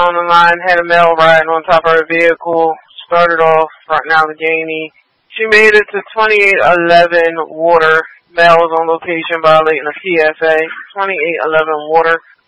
on the line, had a male riding on top of her vehicle, started off fronting Allegheny. She made it to 2811 Water. Male was on location violating a CSA. 2811 Water.